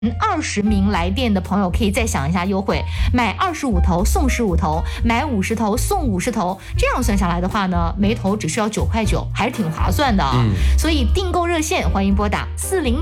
20名来电的朋友可以再想一下优惠，买25头送15头，买50头送50头，这样算下来的话呢，每头只需要9块9，还是挺划算的啊。所以订购热线欢迎拨打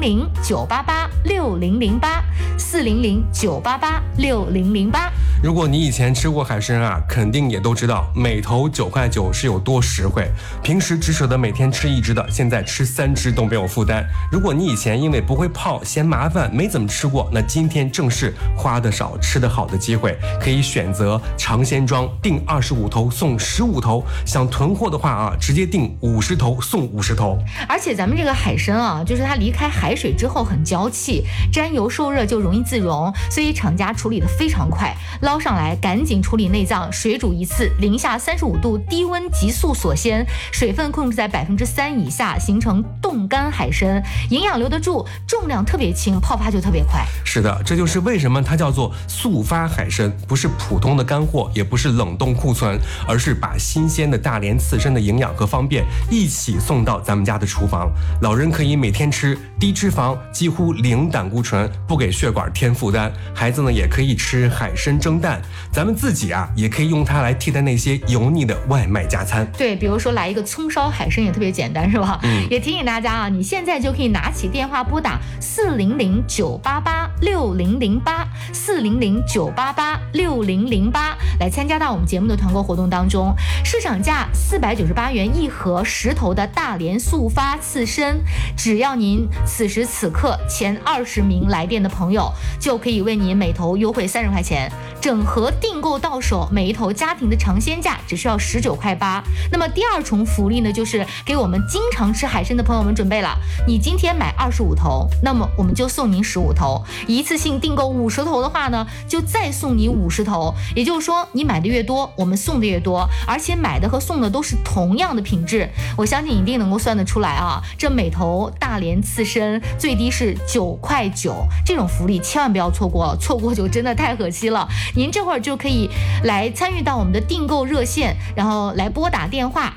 400-988-6008，400-988-6008。 如果你以前吃过海参啊，肯定也都知道每头9块9是有多实惠。平时只舍得每天吃1只的，现在吃3只都没有负担。如果你以前因为不会泡嫌麻烦没怎么吃过，那今天正是花得少吃得好的机会，可以选择尝鲜装，订25头送15头。想囤货的话啊，直接订50头送50头。 而且咱们这个海参啊，就是它离开海水之后很娇气，沾油受热就容易自溶，所以厂家处理的非常快，捞上来赶紧处理内脏，水煮一次，零下35度低温急速锁鲜，水分控制在3%以下，形成冻干海参，营养留得住，重量特别轻，泡发就特别快。 是的，这就是为什么它叫做速发海参，不是普通的干货，也不是冷冻库存，而是把新鲜的大连刺身的营养和方便一起送到咱们家的厨房。老人可以每天吃，低脂肪，几乎零胆固醇，不给血管添负担。孩子呢也可以吃海参蒸蛋，咱们自己啊也可以用它来替代那些油腻的外卖加餐。 对，比如说来一个葱烧海参也特别简单，是吧？也提醒大家啊，你现在就可以拿起电话拨打400-988-6008，400-988-6008来参加到我们节目的团购活动当中。市场价498元一盒10头的大连速发刺身，只要您此时此刻前20名来电的朋友，就可以为您每头优惠30块钱，整盒订购到手，每一头家庭的尝鲜价只需要19块8。那么第二重福利呢，就是给我们经常吃海参的朋友们准备了，你今天买25头，那么我们就送您15头，一次性订购50头的话呢，就再送你50头。也就是说，你买的越多，我们送的越多，而且买的和送的都是同样的品质。我相信你一定能够算得出来啊，这每头大连刺身最低是9块9，这种福利千万不要错过，错过就真的太可惜了。您这会儿就可以来参与到我们的订购热线，然后来拨打电话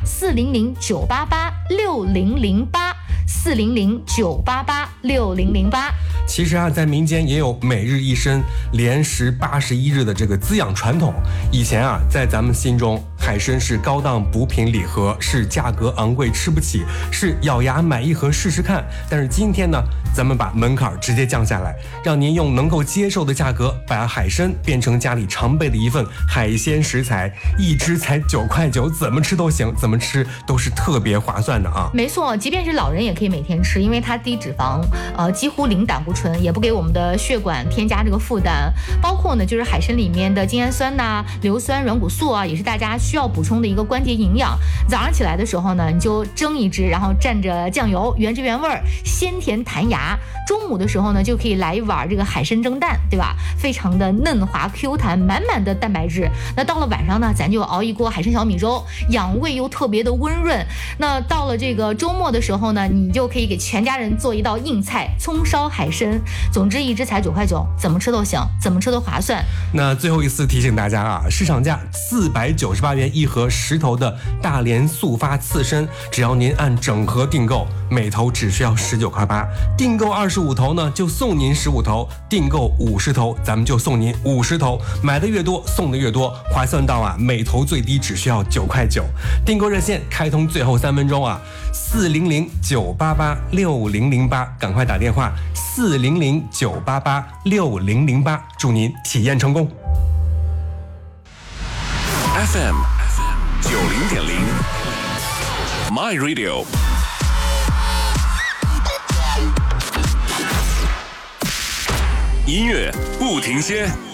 400-988-6008，400-988-6008。 其实啊，在民间也有每日一参，连食81日的这个滋养传统。以前啊，在咱们心中，海参是高档补品礼盒，是价格昂贵吃不起，是咬牙买一盒试试看。但是今天呢，咱们把门槛直接降下来，让您用能够接受的价格，把海参变成家里常备的一份海鲜食材，一只才9块9，怎么吃都行，怎么吃都是特别划算的啊！ 没错，即便是老人也可以每天吃，因为它低脂肪，几乎零胆固醇，也不给我们的血管添加这个负担。包括呢，就是海参里面的精氨酸呐、硫酸、软骨素啊，也是大家需要补充的一个关节营养。早上起来的时候呢，你就蒸一只，然后蘸着酱油，原汁原味，鲜甜弹牙。中午的时候呢，就可以来一碗这个海参蒸蛋，对吧？非常的嫩滑 Q 弹，满满的蛋白质。那到了晚上呢，咱就熬一锅海参小米粥，养胃又特别的温润。那到了这个周末的时候呢，你就可以给全家人做一道硬菜，葱烧海参。总之一只才9块9，怎么吃都行，怎么吃都划算。 那最后一次提醒大家啊，市场价498元一盒10头的大连速发刺参，只要您按整盒订购，每头只需要19块8，订购25头呢就送您15头，订购50头咱们就送您50头，买的越多送的越多，划算到啊每头最低只需要9块9。订购热线开通最后3分钟啊，400-988-6008，赶快打电话400-988-6008，祝您体验成功。 FM 90.0 My Radio， 音乐不停歇。